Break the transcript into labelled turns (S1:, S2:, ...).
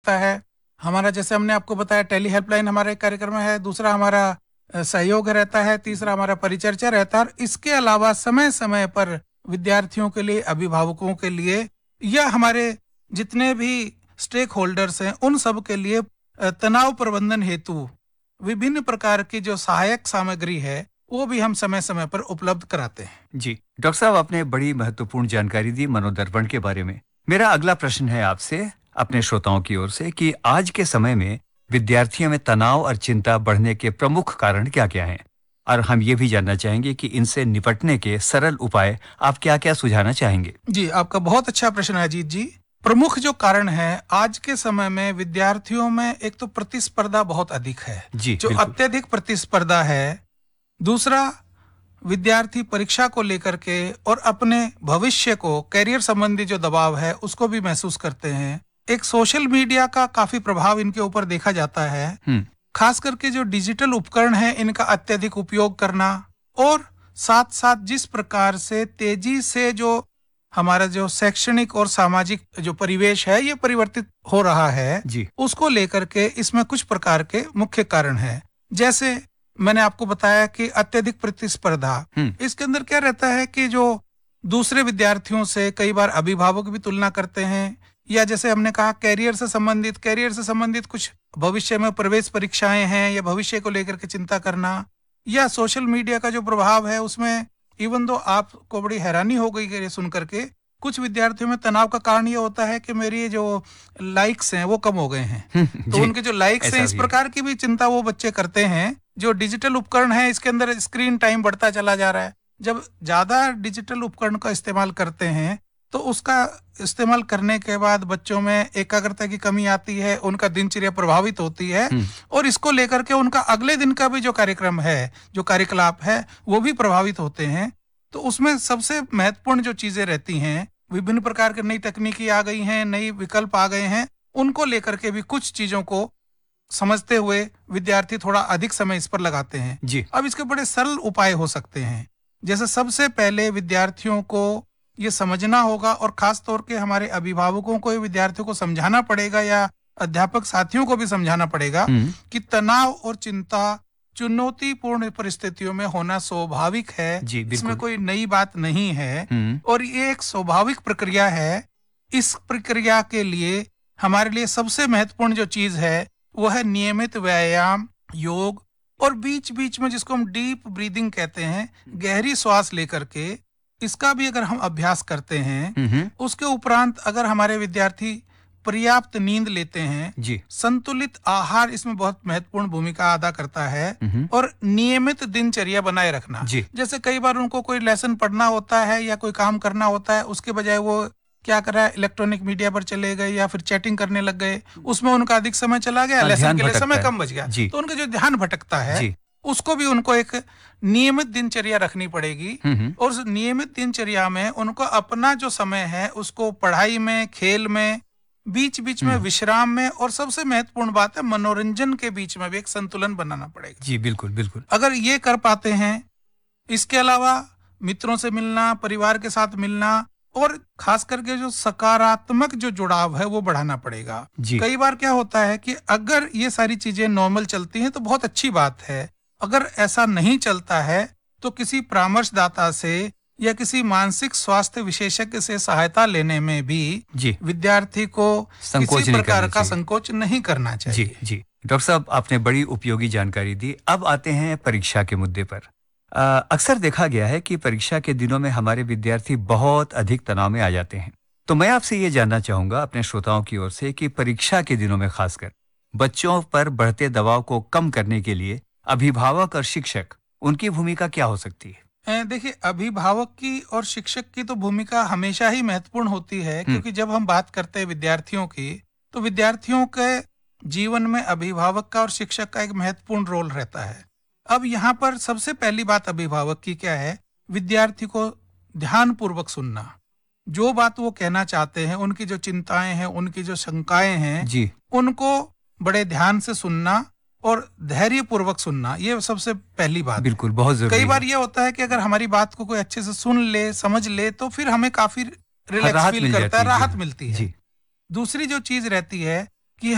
S1: है। हमारा जैसे हमने आपको बताया टेली हेल्पलाइन हमारा एक कार्यक्रम है, दूसरा हमारा सहयोग रहता है, तीसरा हमारा परिचर्चा रहता है और इसके अलावा समय-समय पर विद्यार्थियों के लिए, अभिभावकों के लिए या हमारे जितने भी स्टेक होल्डर्स हैं, उन सब के लिए तनाव प्रबंधन हेतु विभिन्न प्रकार की जो सहायक सामग्री है, वो भी हम समय-समय पर उपलब्ध कराते हैं।
S2: जी, डॉक्टर साहब आपने बड़ी महत्वपूर्ण जानकारी दी मनोदर्पण के बारे में। मेरा अगला प्रश्न है आपसे, अपने श्रोताओं की ओर से कि आज के समय में विद्यार्थियों में तनाव और चिंता बढ़ने के प्रमुख कारण क्या-क्या हैं? और हम ये भी जानना चाहेंगे कि इनसे निपटने के सरल उपाय आप क्या-क्या सुझाना चाहेंगे?
S1: जी, आपका बहुत अच्छा प्रश्न है अजीत जी। प्रमुख जो कारण है, आज के समय में विद्यार्थियों में एक तो प्रतिस्पर्धा बहुत अधिक है,
S2: जी,
S1: जो
S2: बिल्कुल।
S1: अत्यधिक प्रतिस्पर्धा है। दूसरा, विद्यार्थी परीक्षा को लेकर के और अपने भविष्य को करियर संबंधी जो दबाव है, उसको भी महसूस करते हैं। एक सोशल मीडिया का काफ़ी प्रभाव इनके ऊपर देखा जाता है।
S2: हुँ,
S1: खास करके जो डिजिटल उपकरण हैं, इनका अत्यधिक उपयोग करना और साथ-साथ जिस प्रकार से तेजी से जो हमारा जो शैक्षणिक और सामाजिक जो परिवेश है, ये परिवर्तित हो रहा है,
S2: जी।
S1: उसको लेकर के इसमें कुछ प्रकार के मुख्य कारण हैं। जैसे मैंने आपको बताया कि अत्यधिक प्रतिस्पर्धा,
S2: हुँ,
S1: इसके अंदर क्या रहता है कि जो दूसरे विद्यार्थियों से कई बार अभिभावक भी तुलना करते हैं या जैसे हमने कहा करियर से संबंधित कुछ भविष्य में प्रवेश परीक्षाएं हैं या भविष्य को लेकर के चिंता करना या सोशल मीडिया का जो प्रभाव है उसमें इवन दो आपको बड़ी हैरानी हो गई ये सुन करके कुछ विद्यार्थियों में तनाव का कारण ये होता है कि मेरी जो लाइक्स हैं वो कम हो गए हैं।
S2: हुँ,
S1: तो
S2: जी,
S1: उनके जो लाइक्स हैं
S2: ऐसा
S1: इस
S2: भी है।
S1: प्रकार की भी चिंता वो बच्चे करते हैं। जो डिजिटल उपकरण है इसके अंदर स्क्रीन टाइम बढ़ता चला जा रहा है। जब ज्यादा डिजिटल उपकरण का इस्तेमाल करते हैं तो उसका इस्तेमाल करने के बाद बच्चों में एकाग्रता की कमी आती है, उनका दिनचर्या प्रभावित होती है
S2: हुँ,
S1: और इसको लेकर के उनका अगले दिन का भी जो कार्यक्रम है, जो कार्यकलाप है, वो भी प्रभावित होते हैं। तो उसमें सबसे महत्वपूर्ण जो चीजें रहती हैं, विभिन्न प्रकार की नई तकनीकी आ गई हैं, नई विकल्प आ गए हैं, उनको लेकर के भी कुछ चीजों को समझते हुए विद्यार्थी थोड़ा अधिक समय इस पर लगाते हैं।
S2: जी,
S1: अब इसके बड़े सरल उपाय हो सकते हैं। जैसे सबसे पहले विद्यार्थियों को ये समझना होगा और खास तौर के हमारे अभिभावकों को ये विद्यार्थियों को समझाना पड़ेगा या अध्यापक साथियों को भी समझाना पड़ेगा
S2: हुँ,
S1: कि तनाव और चिंता चुनौतीपूर्ण परिस्थितियों में होना स्वाभाविक है।
S2: जी,
S1: इसमें
S2: बिल्कुल।
S1: कोई नई बात नहीं है
S2: हुँ,
S1: और ये एक स्वाभाविक प्रक्रिया है। इस प्रक्रिया के लिए हमारे लिए सबसे महत्वपूर्ण जो चीज है वो है नियमित व्यायाम, योग और बीच-बीच में जिसको हम डीप ब्रीदिंग कहते हैं, गहरी श्वास लेकर के इसका भी अगर हम अभ्यास करते हैं,
S2: हुँ, हुँ,
S1: उसके उपरांत अगर हमारे विद्यार्थी पर्याप्त नींद लेते हैं,
S2: जी,
S1: संतुलित आहार इसमें बहुत महत्वपूर्ण भूमिका अदा करता है
S2: हुँ, हुँ,
S1: और नियमित दिनचर्या बनाए रखना।
S2: जी,
S1: जैसे कई बार उनको कोई लेसन पढ़ना होता है या कोई काम करना होता है, उसके बजाय वो क्या कर रहा है, इलेक्ट्रॉनिक मीडिया पर चले गए या फिर चैटिंग करने लग गए, उसमें उनका अधिक समय चला गया,
S2: हाँ,
S1: लेसन
S2: ध्यान
S1: के लिए समय
S2: भटकता है।
S1: कम बच गया।
S2: जी,
S1: तो उनका जो ध्यान भटकता है,
S2: जी,
S1: उसको भी उनको एक नियमित दिनचर्या रखनी पड़ेगी
S2: हुँ, हुँ,
S1: और उस नियमित दिनचर्या में उनको अपना जो समय है उसको पढ़ाई में, खेल में, बीच-बीच में
S2: हुँ,
S1: विश्राम में और सबसे महत्वपूर्ण बात है मनोरंजन के बीच में भी एक संतुलन बनाना पड़ेगा।
S2: जी, बिल्कुल, बिल्कुल।
S1: अगर ये कर पाते हैं, इसके अलावा मित्रों से मिलना, परिवार के साथ मिलना और खास करके जो सकारात्मक जो जुड़ाव है वो बढ़ाना पड़ेगा।
S2: जी,
S1: कई बार क्या होता है कि अगर ये सारी चीजें नॉर्मल चलती हैं तो बहुत अच्छी बात है। अगर ऐसा नहीं चलता है तो किसी परामर्शदाता से या किसी मानसिक स्वास्थ्य विशेषज्ञ से सहायता लेने में भी
S2: जी,
S1: विद्यार्थी को किसी
S2: संकोच नहीं
S1: प्रकार
S2: करना
S1: का
S2: चाहिए।
S1: संकोच नहीं करना
S2: जी,
S1: चाहिए।
S2: जी। डॉक्टर साहब आपने बड़ी उपयोगी जानकारी दी। अब आते हैं परीक्षा के मुद्दे पर। अक्सर देखा गया है कि परीक्षा के दिनों में हमारे विद्यार्थी बहुत अधिक तनाव में आ जाते हैं। तो मैं आपसे ये जानना चाहूँगा अपने श्रोताओं की ओर से कि परीक्षा के दिनों में खासकर बच्चों पर बढ़ते दबाव को कम करने के लिए अभिभावक और शिक्षक उनकी भूमिका क्या हो सकती है?
S1: देखिए, अभिभावक की और शिक्षक की तो भूमिका हमेशा ही महत्वपूर्ण होती है
S2: हुँ,
S1: क्योंकि जब हम बात करते हैं विद्यार्थियों की तो विद्यार्थियों के जीवन में अभिभावक का और शिक्षक का एक महत्वपूर्ण रोल रहता है। अब यहाँ पर सबसे पहली बात अभिभावक की क्या है, विद्यार्थी को ध्यान पूर्वक सुनना, जो बात वो कहना चाहते हैं, उनकी जो चिंताएं हैं, उनकी जो शंकाएं हैं,
S2: जी,
S1: उनको बड़े ध्यान से सुनना और धैर्य पूर्वक सुनना, ये सबसे पहली बात है।
S2: बिल्कुल बहुत
S1: कई
S2: ज़रूरी
S1: बार
S2: है।
S1: ये होता है कि अगर हमारी बात को कोई अच्छे से सुन ले, समझ ले, तो फिर हमें काफी
S2: हाँ,
S1: रिलैक्स
S2: राहत
S1: फील
S2: मिल
S1: करता
S2: जाती
S1: है,
S2: है। जी
S1: राहत
S2: हाँ,
S1: मिलती है।
S2: जी,
S1: दूसरी जो चीज रहती है